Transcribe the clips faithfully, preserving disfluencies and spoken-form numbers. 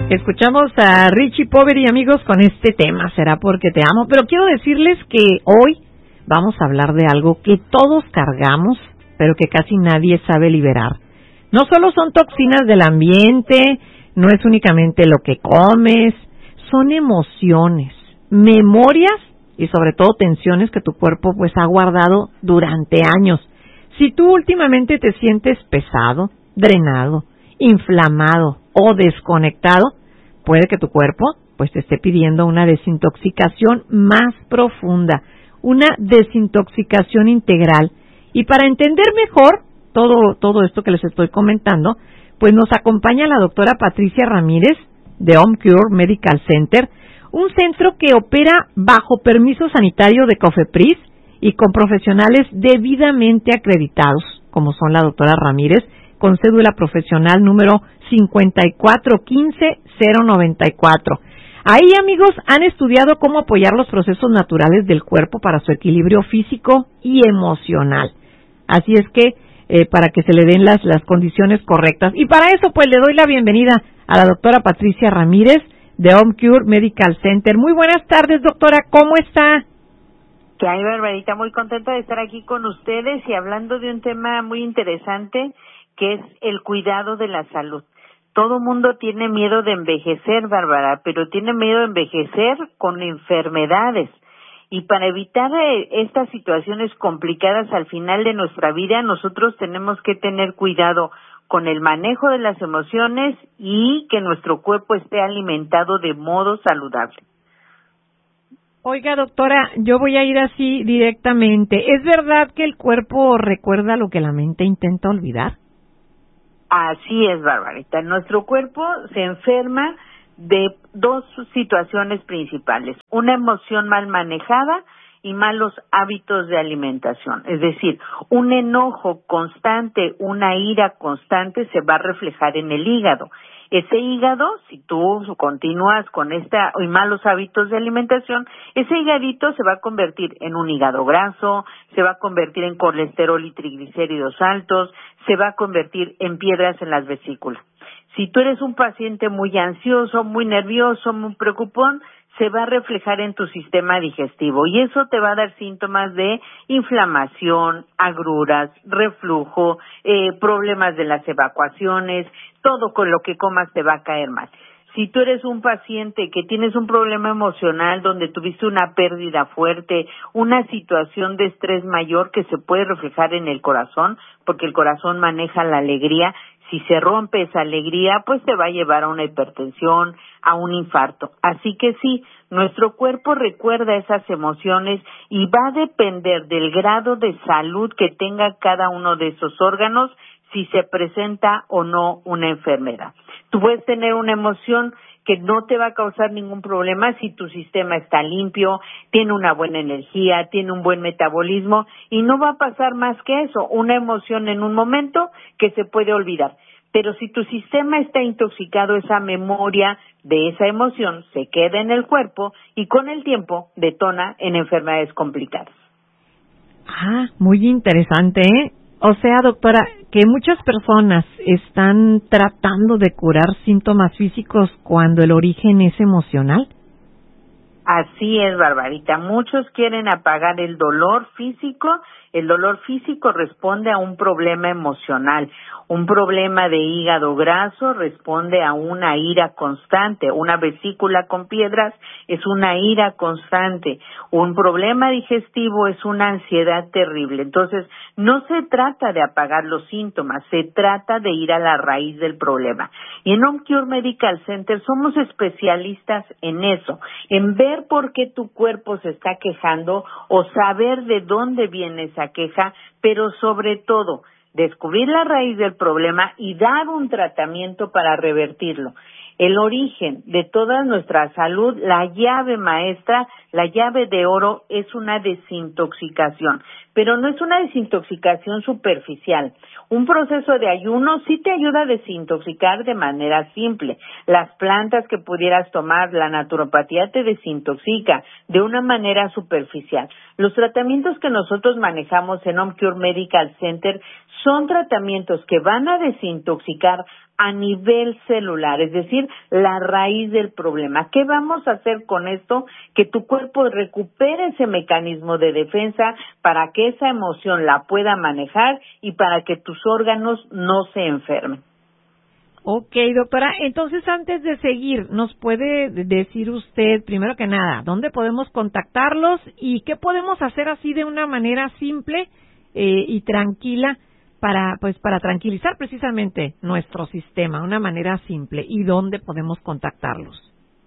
Escuchamos a Richie Poveri, amigos, con este tema, será porque te amo, pero quiero decirles que hoy vamos a hablar de algo que todos cargamos, pero que casi nadie sabe liberar. No solo son toxinas del ambiente, no es únicamente lo que comes, son emociones, memorias y sobre todo tensiones que tu cuerpo pues ha guardado durante años. Si tú últimamente te sientes pesado, drenado, inflamado o desconectado, puede que tu cuerpo pues te esté pidiendo una desintoxicación más profunda, una desintoxicación integral. Y para entender mejor todo todo esto que les estoy comentando, pues nos acompaña la doctora Patricia Ramírez de OmCure Medical Center, un centro que opera bajo permiso sanitario de COFEPRIS y con profesionales debidamente acreditados, como son la doctora Ramírez, con cédula profesional número cincuenta y cuatro quince cero noventa y cuatro. Ahí, amigos, han estudiado cómo apoyar los procesos naturales del cuerpo para su equilibrio físico y emocional. Así es que, eh, para que se le den las, las condiciones correctas. Y para eso, pues, le doy la bienvenida a la doctora Patricia Ramírez de OmCure Medical Center. Muy buenas tardes, doctora, ¿cómo está? Que hay, Barbarita, muy contenta de estar aquí con ustedes y hablando de un tema muy interesante que es el cuidado de la salud. Todo mundo tiene miedo de envejecer, Bárbara, pero tiene miedo de envejecer con enfermedades. Y para evitar eh, estas situaciones complicadas al final de nuestra vida, nosotros tenemos que tener cuidado con el manejo de las emociones y que nuestro cuerpo esté alimentado de modo saludable. Oiga, doctora, yo voy a ir así directamente. ¿Es verdad que el cuerpo recuerda lo que la mente intenta olvidar? Así es, Barbarita. Nuestro cuerpo se enferma de dos situaciones principales. Una emoción mal manejada y malos hábitos de alimentación. Es decir, un enojo constante, una ira constante se va a reflejar en el hígado. Ese hígado, si tú continúas con esta y malos hábitos de alimentación, ese hígadito se va a convertir en un hígado graso, se va a convertir en colesterol y triglicéridos altos, se va a convertir en piedras en las vesículas. Si tú eres un paciente muy ansioso, muy nervioso, muy preocupón, se va a reflejar en tu sistema digestivo y eso te va a dar síntomas de inflamación, agruras, reflujo, eh, problemas de las evacuaciones, todo con lo que comas te va a caer mal. Si tú eres un paciente que tienes un problema emocional donde tuviste una pérdida fuerte, una situación de estrés mayor que se puede reflejar en el corazón, porque el corazón maneja la alegría, si se rompe esa alegría, pues te va a llevar a una hipertensión, a un infarto. Así que sí, nuestro cuerpo recuerda esas emociones y va a depender del grado de salud que tenga cada uno de esos órganos si se presenta o no una enfermedad. Tú puedes tener una emoción que no te va a causar ningún problema si tu sistema está limpio, tiene una buena energía, tiene un buen metabolismo y no va a pasar más que eso, una emoción en un momento que se puede olvidar. Pero si tu sistema está intoxicado, esa memoria de esa emoción se queda en el cuerpo y con el tiempo detona en enfermedades complicadas. Ah, muy interesante, ¿eh? O sea, doctora, que muchas personas están tratando de curar síntomas físicos cuando el origen es emocional. Así es, Barbarita. Muchos quieren apagar el dolor físico. El dolor físico responde a un problema emocional. Un problema de hígado graso responde a una ira constante. Una vesícula con piedras es una ira constante. Un problema digestivo es una ansiedad terrible. Entonces, no se trata de apagar los síntomas, se trata de ir a la raíz del problema. Y en OmCure Medical Center somos especialistas en eso, en ver por qué tu cuerpo se está quejando o saber de dónde viene esa queja, pero sobre todo, descubrir la raíz del problema y dar un tratamiento para revertirlo. El origen de toda nuestra salud, la llave maestra, la llave de oro es una desintoxicación. pero no es una desintoxicación superficial. Un proceso de ayuno sí te ayuda a desintoxicar de manera simple. Las plantas que pudieras tomar, la naturopatía te desintoxica de una manera superficial. Los tratamientos que nosotros manejamos en OmCure Medical Center son tratamientos que van a desintoxicar a nivel celular, es decir, la raíz del problema. ¿Qué vamos a hacer con esto? Que tu cuerpo recupere ese mecanismo de defensa para que esa emoción la pueda manejar y para que tus órganos no se enfermen. Ok, doctora, entonces antes de seguir, ¿nos puede decir usted, primero que nada, dónde podemos contactarlos y qué podemos hacer así de una manera simple eh, y tranquila para pues para tranquilizar precisamente nuestro sistema, una manera simple, y dónde podemos contactarlos?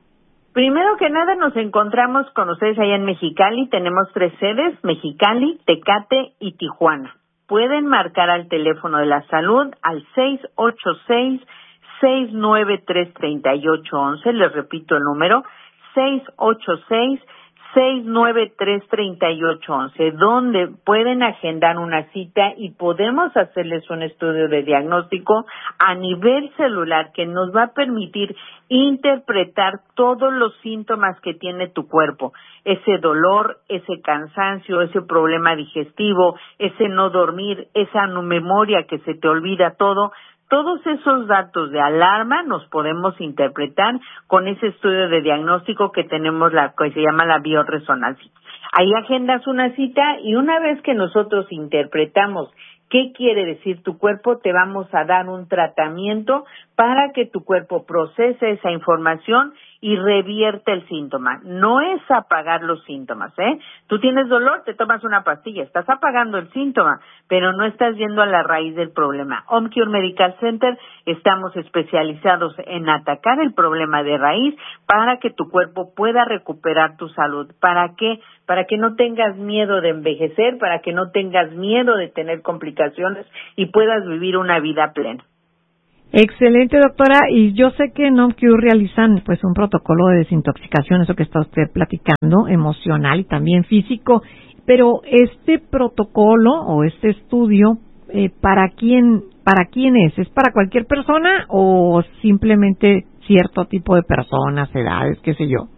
Primero que nada nos encontramos con ustedes allá en Mexicali, tenemos tres sedes, Mexicali, Tecate y Tijuana. Pueden marcar al teléfono de la salud al seis ocho seis, seis nueve tres, tres ocho uno uno, les repito el número, seis ocho seis, seis nueve tres, tres ocho uno uno, donde pueden agendar una cita y podemos hacerles un estudio de diagnóstico a nivel celular que nos va a permitir interpretar todos los síntomas que tiene tu cuerpo, ese dolor, ese cansancio, ese problema digestivo, ese no dormir, esa no memoria que se te olvida todo. Todos esos datos de alarma nos podemos interpretar con ese estudio de diagnóstico que tenemos, la que se llama la bioresonancia. Ahí agendas una cita y una vez que nosotros interpretamos qué quiere decir tu cuerpo, te vamos a dar un tratamiento para que tu cuerpo procese esa información y revierte el síntoma. No es apagar los síntomas, ¿eh? Tú tienes dolor, te tomas una pastilla, estás apagando el síntoma, pero no estás yendo a la raíz del problema. OmCure Medical Center estamos especializados en atacar el problema de raíz para que tu cuerpo pueda recuperar tu salud. ¿Para qué? Para que no tengas miedo de envejecer, para que no tengas miedo de tener complicaciones y puedas vivir una vida plena. Excelente, doctora, y yo sé que en OmCure realizan pues un protocolo de desintoxicación, eso que está usted platicando, emocional y también físico, pero este protocolo o este estudio, eh, ¿para quién para quién es? ¿Es para cualquier persona o simplemente cierto tipo de personas, edades, qué sé yo?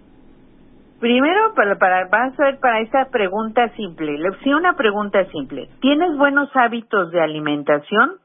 Primero, para, para, vamos a ver para esta pregunta simple, sí, una pregunta simple. ¿Tienes buenos hábitos de alimentación?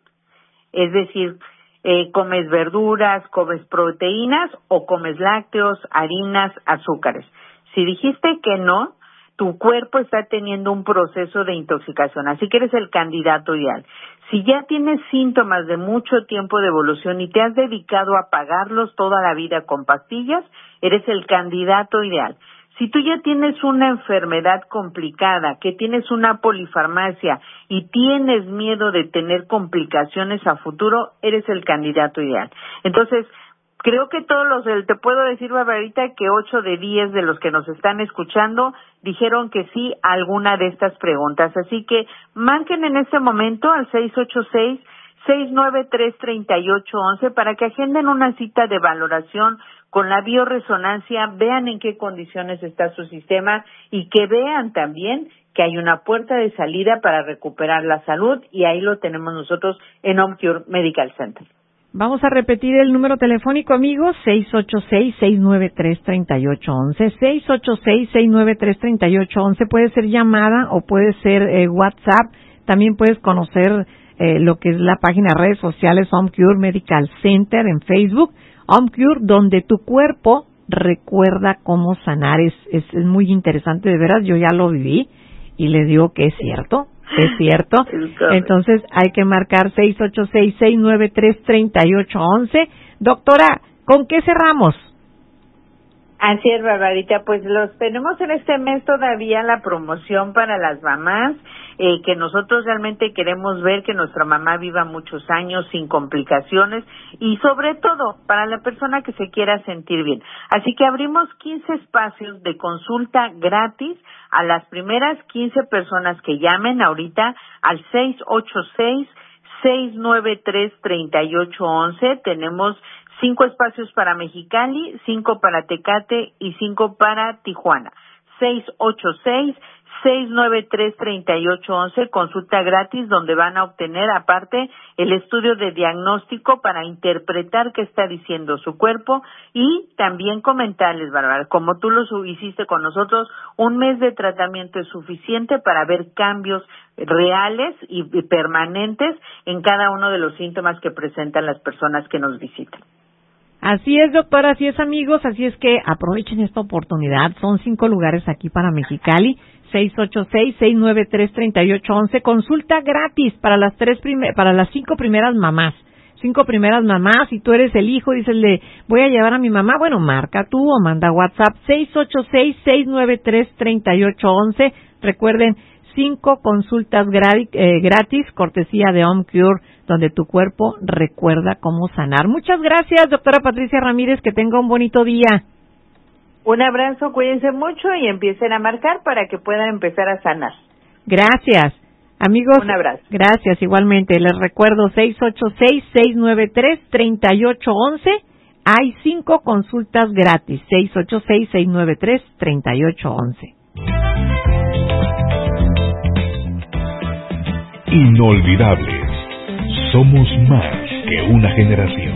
Es decir, Eh, ¿comes verduras, comes proteínas o comes lácteos, harinas, azúcares? Si dijiste que no, tu cuerpo está teniendo un proceso de intoxicación, así que eres el candidato ideal. Si ya tienes síntomas de mucho tiempo de evolución y te has dedicado a pagarlos toda la vida con pastillas, eres el candidato ideal. Si tú ya tienes una enfermedad complicada, que tienes una polifarmacia y tienes miedo de tener complicaciones a futuro, eres el candidato ideal. Entonces, creo que todos los, te puedo decir, Barbarita, que ocho de diez de los que nos están escuchando dijeron que sí a alguna de estas preguntas. Así que marquen en este momento al seis ocho seis, seis nueve tres, tres ocho uno uno para que agenden una cita de valoración con la bioresonancia, vean en qué condiciones está su sistema y que vean también que hay una puerta de salida para recuperar la salud y ahí lo tenemos nosotros en OmCure Medical Center. Vamos a repetir el número telefónico, amigos, seis ocho seis, seis nueve tres, tres ocho uno uno, seis ocho seis, seis nueve tres, tres ocho uno uno, puede ser llamada o puede ser eh, WhatsApp, también puedes conocer eh, lo que es la página de redes sociales OmCure Medical Center en Facebook, OmCure, donde tu cuerpo recuerda cómo sanar. Es, es, es muy interesante, de veras, yo ya lo viví y le digo que es cierto, es cierto. Entonces hay que marcar seis ocho seis, seis nueve tres, tres ocho uno uno. Doctora, ¿con qué cerramos? Así es, Barbarita, pues los tenemos en este mes todavía la promoción para las mamás, eh, que nosotros realmente queremos ver que nuestra mamá viva muchos años sin complicaciones y sobre todo para la persona que se quiera sentir bien. Así que abrimos quince espacios de consulta gratis a las primeras quince personas que llamen ahorita al seis ocho seis, seis nueve tres, tres ocho uno uno. Tenemos cinco espacios para Mexicali, cinco para Tecate y cinco para Tijuana. seis ocho seis, seis nueve tres, tres ocho uno uno, consulta gratis donde van a obtener aparte el estudio de diagnóstico para interpretar qué está diciendo su cuerpo y también comentarles, Bárbara, como tú lo hiciste con nosotros, un mes de tratamiento es suficiente para ver cambios reales y permanentes en cada uno de los síntomas que presentan las personas que nos visitan. Así es, doctora, así es, amigos, así es que aprovechen esta oportunidad. Son cinco lugares aquí para Mexicali, seis ocho seis, seis nueve tres, tres ocho uno uno, consulta gratis para las tres prime- para las cinco primeras mamás. Cinco primeras mamás, si tú eres el hijo, dices, le voy a llevar a mi mamá, bueno, marca tú o manda WhatsApp seis ocho seis, seis nueve tres, tres ocho uno uno. Recuerden, cinco consultas gra- eh, gratis, cortesía de Home Cure, donde tu cuerpo recuerda cómo sanar. Muchas gracias, doctora Patricia Ramírez, que tenga un bonito día. Un abrazo, cuídense mucho y empiecen a marcar para que puedan empezar a sanar. Gracias. Amigos, un abrazo. Gracias, igualmente. Les recuerdo seis ocho seis, seis nueve tres, tres ocho uno uno. Hay cinco consultas gratis, seis ocho seis, seis nueve tres, tres ocho uno uno. Inolvidables. Somos más que una generación.